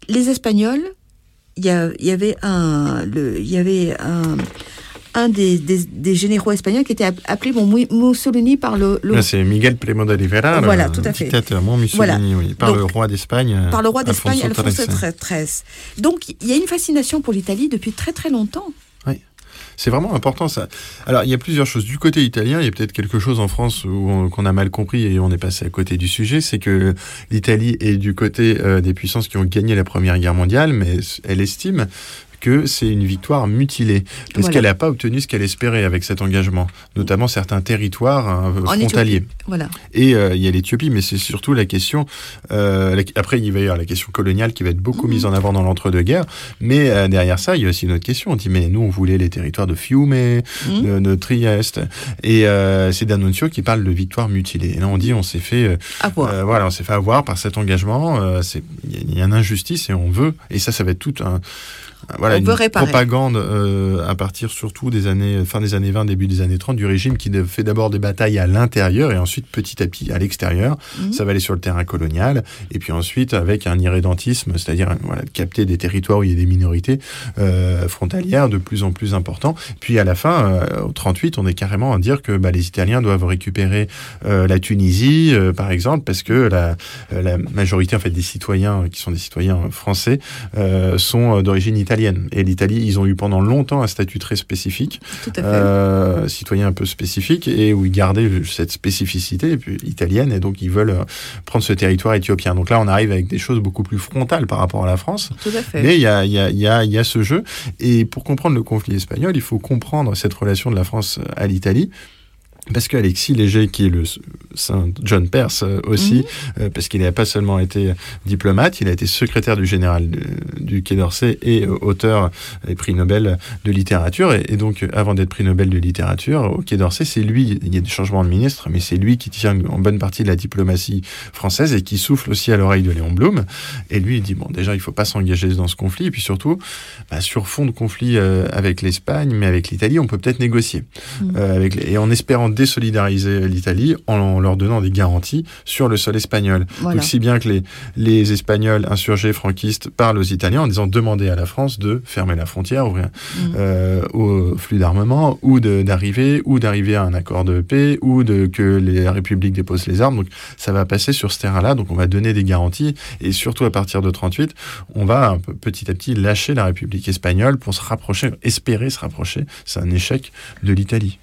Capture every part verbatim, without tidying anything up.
les Espagnols, il y, y avait un, le, il y avait un, un des, des, des généraux espagnols qui était appelé bon, Mussolini par le... le... Là, c'est Miguel Primo de Rivera, voilà, le tout à fait. dictateur, mon Mussolini, voilà. oui, par Donc, le roi d'Espagne. Par le roi d'Espagne, Alfonso treize. treize. Donc, il y a une fascination pour l'Italie depuis très très longtemps. Oui. C'est vraiment important, ça. Alors, il y a plusieurs choses. Du côté italien, il y a peut-être quelque chose en France où on, qu'on a mal compris et on est passé à côté du sujet, c'est que l'Italie est du côté euh, des puissances qui ont gagné la Première Guerre mondiale, mais elle estime que c'est une victoire mutilée, parce voilà. qu'elle n'a pas obtenu ce qu'elle espérait avec cet engagement, notamment certains territoires hein, frontaliers. Voilà. Et euh, il y a l'Éthiopie, mais c'est surtout la question... Euh, la, après, il va y avoir la question coloniale qui va être beaucoup mmh. mise en avant dans l'entre-deux-guerres, mais euh, derrière ça, il y a aussi une autre question. On dit, mais nous, on voulait les territoires de Fiume, mmh. de, de Trieste, et euh, c'est D'Annunzio qui parle de victoire mutilée. Et là, on dit, on s'est fait... Euh, avoir. Euh, voilà, on s'est fait avoir par cet engagement. Euh, il y, y a une injustice et on veut... Et ça, ça va être tout un... Voilà, une propagande euh, à partir surtout des années fin des années vingt, début des années trente du régime qui fait d'abord des batailles à l'intérieur et ensuite petit à petit à l'extérieur. Mmh. Ça va aller sur le terrain colonial et puis ensuite avec un irrédentisme, c'est-à-dire voilà, de capter des territoires où il y a des minorités euh, frontalières de plus en plus importants. Puis à la fin, euh, au trente-huit, on est carrément à dire que bah, les Italiens doivent récupérer euh, la Tunisie, euh, par exemple, parce que la, la majorité en fait des citoyens qui sont des citoyens français euh, sont d'origine italienne. Et l'Italie, ils ont eu pendant longtemps un statut très spécifique, Tout à fait. Euh, citoyen un peu spécifique, et où ils gardaient cette spécificité et puis, italienne, et donc ils veulent prendre ce territoire éthiopien. Donc là, on arrive avec des choses beaucoup plus frontales par rapport à la France. Tout à fait. Mais il y a, y a, y a, y a ce jeu, et pour comprendre le conflit espagnol, il faut comprendre cette relation de la France à l'Italie. Parce qu'Alexis Léger, qui est le Saint John Perse aussi, mmh. euh, parce qu'il n'a pas seulement été diplomate, il a été secrétaire du général du, du Quai d'Orsay et euh, auteur des prix Nobel de littérature. Et, et donc, avant d'être prix Nobel de littérature, au Quai d'Orsay, c'est lui, il y a des changements de ministre, mais c'est lui qui tient en bonne partie de la diplomatie française et qui souffle aussi à l'oreille de Léon Blum. Et lui, il dit, bon, déjà, il ne faut pas s'engager dans ce conflit. Et puis surtout, bah, sur fond de conflit euh, avec l'Espagne, mais avec l'Italie, on peut peut-être négocier. Mmh. Euh, avec, et en espérant désolidariser l'Italie en leur donnant des garanties sur le sol espagnol. Voilà. Donc si bien que les, les Espagnols insurgés franquistes parlent aux Italiens en disant demandez à la France de fermer la frontière ouvrir, mmh. euh, au flux d'armement ou de, d'arriver ou d'arriver à un accord de paix ou de, que les républiques déposent les armes. Donc ça va passer sur ce terrain-là. Donc on va donner des garanties et surtout à partir de trente-huit, on va un peu, petit à petit lâcher la République espagnole pour se rapprocher, espérer se rapprocher. C'est un échec de l'Italie.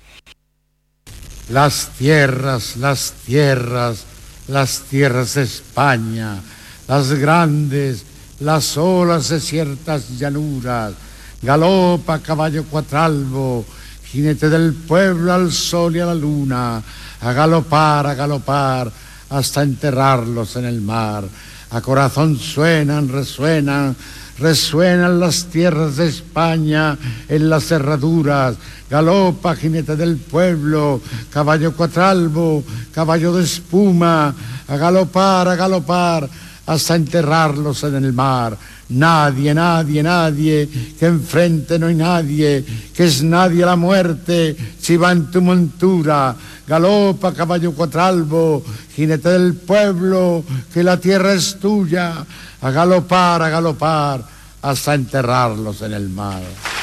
Las tierras, las tierras, las tierras de España, las grandes, las olas de ciertas llanuras, galopa caballo cuatralbo, jinete del pueblo al sol y a la luna, a galopar, a galopar, hasta enterrarlos en el mar. A corazón suenan, resuenan, resuenan las tierras de España en las cerraduras. Galopa, jinete del pueblo, caballo cuatralbo, caballo de espuma, a galopar, a galopar, hasta enterrarlos en el mar. Nadie, nadie, nadie, que enfrente no hay nadie, que es nadie la muerte, si va en tu montura. Galopa, caballo cuatralbo, jinete del pueblo, que la tierra es tuya, a galopar, a galopar, hasta enterrarlos en el mar.